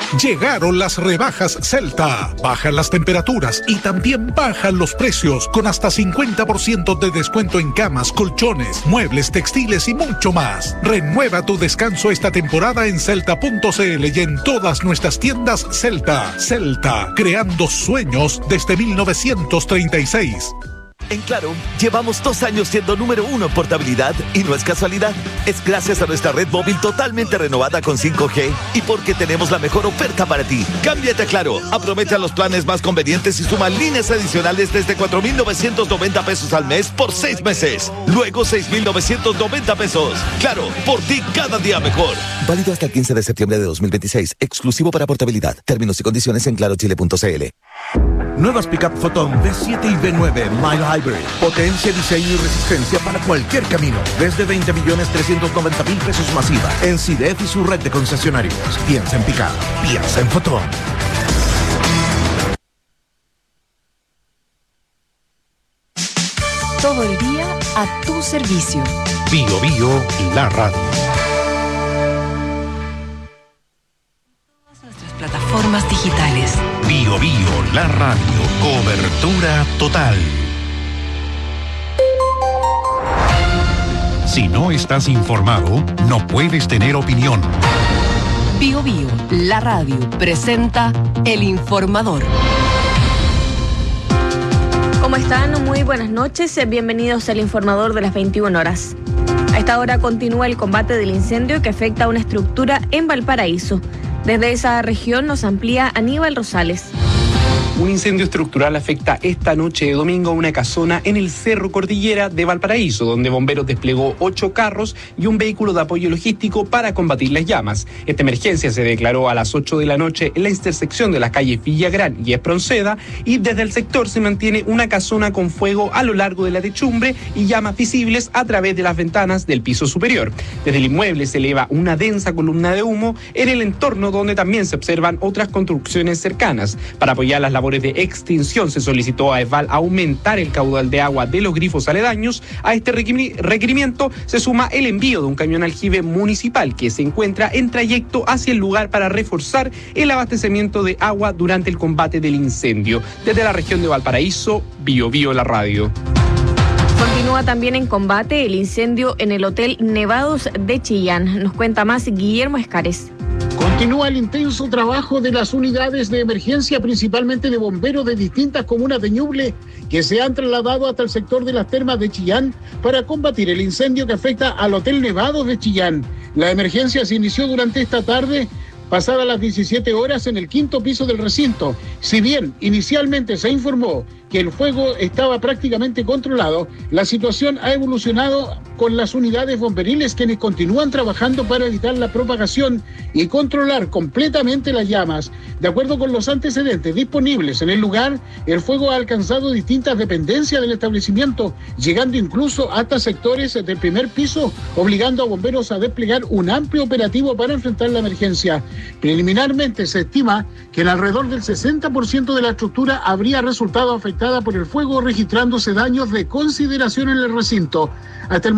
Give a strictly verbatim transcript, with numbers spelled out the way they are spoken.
Llegaron las rebajas Celta. Bajan las temperaturas y también bajan los precios con hasta cincuenta por ciento de descuento en camas, colchones, muebles, textiles y mucho más. Renueva tu descanso esta temporada en celta punto c l y en todas nuestras tiendas Celta. Celta, creando sueños desde mil novecientos treinta y seis. En Claro, llevamos dos años siendo número uno en portabilidad y no es casualidad. Es gracias a nuestra red móvil totalmente renovada con cinco G y porque tenemos la mejor oferta para ti. Cámbiate a Claro, aprovecha los planes más convenientes y suma líneas adicionales desde cuatro mil novecientos noventa pesos al mes por seis meses. Luego seis mil novecientos noventa pesos. Claro, por ti cada día mejor. Válido hasta el quince de septiembre de dos mil veintiséis. Exclusivo para portabilidad. Términos y condiciones en claro chile punto c l. Nuevas Pickup Photon V siete y V nueve Mild Hybrid. Potencia, diseño y resistencia para cualquier camino. Desde veinte millones trescientos noventa mil pesos masiva. En C I D E F y su red de concesionarios. Piensa en Pickup. Piensa en Photon. Todo el día a tu servicio. Bio Bio, la radio. Nuestras plataformas digitales. Bio Bio, la radio. Cobertura total. Si no estás informado, no puedes tener opinión. Bio Bio, la radio, presenta El Informador. ¿Cómo están? Muy buenas noches. Bienvenidos al Informador de las veintiuna horas. A esta hora continúa el combate del incendio que afecta a una estructura en Valparaíso. Desde esa región nos amplía Aníbal Rosales. Un incendio estructural afecta esta noche de domingo a una casona en el Cerro Cordillera de Valparaíso, donde bomberos desplegó ocho carros y un vehículo de apoyo logístico para combatir las llamas. Esta emergencia se declaró a las ocho de la noche en la intersección de las calles Villagrán y Espronceda, y desde el sector se mantiene una casona con fuego a lo largo de la techumbre y llamas visibles a través de las ventanas del piso superior. Desde el inmueble se eleva una densa columna de humo en el entorno, donde también se observan otras construcciones cercanas. Para apoyar las labores de extinción se solicitó a ESVAL aumentar el caudal de agua de los grifos aledaños. A este requerimiento se suma el envío de un camión aljibe municipal que se encuentra en trayecto hacia el lugar para reforzar el abastecimiento de agua durante el combate del incendio. Desde la región de Valparaíso, Bio Bio la radio. Continúa también en combate el incendio en el Hotel Nevados de Chillán. Nos cuenta más Guillermo Escares. Continúa el intenso trabajo de las unidades de emergencia, principalmente de bomberos de distintas comunas de Ñuble, que se han trasladado hasta el sector de las termas de Chillán para combatir el incendio que afecta al Hotel Nevados de Chillán. La emergencia se inició durante esta tarde, pasadas las diecisiete horas, en el quinto piso del recinto. Si bien inicialmente se informó que el fuego estaba prácticamente controlado, la situación ha evolucionado con las unidades bomberiles, quienes continúan trabajando para evitar la propagación y controlar completamente las llamas. De acuerdo con los antecedentes disponibles en el lugar, el fuego ha alcanzado distintas dependencias del establecimiento, llegando incluso hasta sectores del primer piso, obligando a bomberos a desplegar un amplio operativo para enfrentar la emergencia. Preliminarmente se estima que en alrededor del sesenta por ciento de la estructura habría resultado afectada por el fuego, registrándose daños de consideración en el recinto. Hasta el